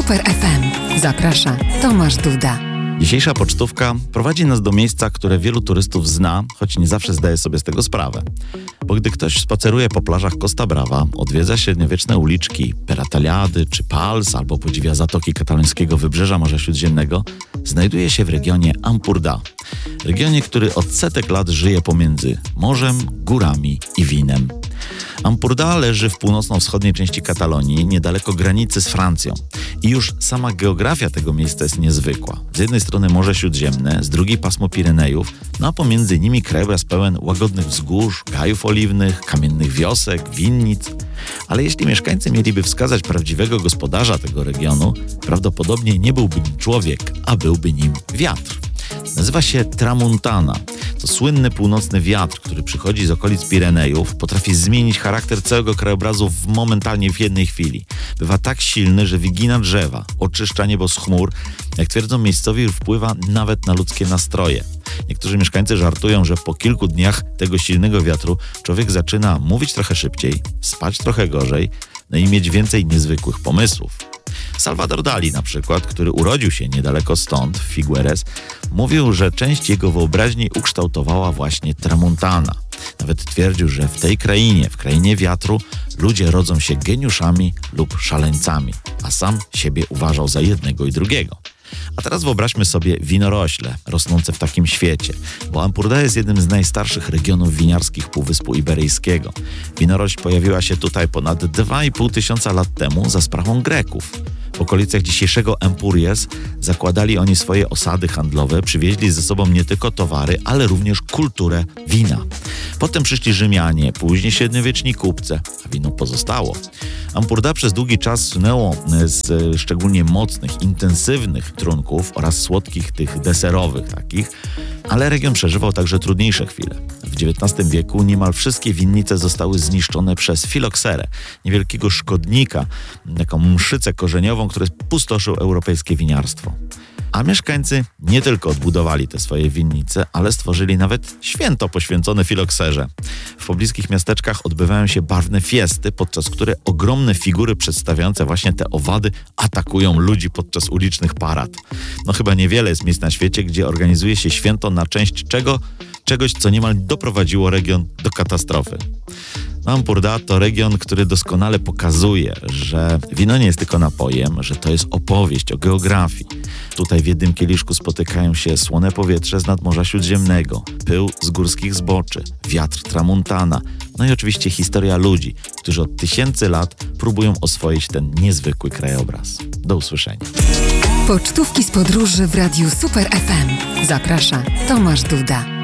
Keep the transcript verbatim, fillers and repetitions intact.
Super F M. Zaprasza Tomasz Duda. Dzisiejsza pocztówka prowadzi nas do miejsca, które wielu turystów zna, choć nie zawsze zdaje sobie z tego sprawę. Bo gdy ktoś spaceruje po plażach Costa Brava, odwiedza średniowieczne uliczki Perataliady czy Pals, albo podziwia zatoki katalońskiego wybrzeża Morza Śródziemnego, znajduje się w regionie Ampurdà. Regionie, który od setek lat żyje pomiędzy morzem, górami i winem. Ampurdà leży w północno-wschodniej części Katalonii, niedaleko granicy z Francją. I już sama geografia tego miejsca jest niezwykła. Z jednej strony Morze Śródziemne, z drugiej pasmo Pirenejów, no a pomiędzy nimi krajobraz pełen łagodnych wzgórz, gajów oliwnych, kamiennych wiosek, winnic. Ale jeśli mieszkańcy mieliby wskazać prawdziwego gospodarza tego regionu, prawdopodobnie nie byłby nim człowiek, a byłby nim wiatr. Nazywa się Tramuntana. To słynny północny wiatr, który przychodzi z okolic Pirenejów, potrafi zmienić charakter całego krajobrazu w momentalnie w jednej chwili. Bywa tak silny, że wygina drzewa, oczyszcza niebo z chmur, jak twierdzą miejscowi, wpływa nawet na ludzkie nastroje. Niektórzy mieszkańcy żartują, że po kilku dniach tego silnego wiatru człowiek zaczyna mówić trochę szybciej, spać trochę gorzej, no i mieć więcej niezwykłych pomysłów. Salvador Dali na przykład, który urodził się niedaleko stąd, w Figueres, mówił, że część jego wyobraźni ukształtowała właśnie Tramuntana. Nawet twierdził, że w tej krainie, w krainie wiatru, ludzie rodzą się geniuszami lub szaleńcami, a sam siebie uważał za jednego i drugiego. A teraz wyobraźmy sobie winorośle rosnące w takim świecie, bo Ampurdà jest jednym z najstarszych regionów winiarskich Półwyspu Iberyjskiego. Winorośl pojawiła się tutaj ponad dwa i pół tysiąca lat temu za sprawą Greków. W okolicach dzisiejszego Empúries zakładali oni swoje osady handlowe, przywieźli ze sobą nie tylko towary, ale również kulturę wina. Potem przyszli Rzymianie, później średniowieczni kupcy, a wino pozostało. Ampurdà przez długi czas słynęło z szczególnie mocnych, intensywnych trunków oraz słodkich, tych deserowych takich, ale region przeżywał także trudniejsze chwile. W dziewiętnastym wieku niemal wszystkie winnice zostały zniszczone przez filokserę, niewielkiego szkodnika, taką mszycę korzeniową, który pustoszył europejskie winiarstwo. A mieszkańcy nie tylko odbudowali te swoje winnice, ale stworzyli nawet święto poświęcone filokserze. W pobliskich miasteczkach odbywają się barwne fiesty, podczas których ogromne figury przedstawiające właśnie te owady atakują ludzi podczas ulicznych parad. No chyba niewiele jest miejsc na świecie, gdzie organizuje się święto na część czego? Czegoś, co niemal doprowadziło region do katastrofy. Ampurdà to region, który doskonale pokazuje, że wino nie jest tylko napojem, że to jest opowieść o geografii. Tutaj w jednym kieliszku spotykają się słone powietrze z nadmorza Śródziemnego, pył z górskich zboczy, wiatr Tramuntana, no i oczywiście historia ludzi, którzy od tysięcy lat próbują oswoić ten niezwykły krajobraz. Do usłyszenia. Pocztówki z podróży w Radiu Super F M. Zaprasza Tomasz Duda.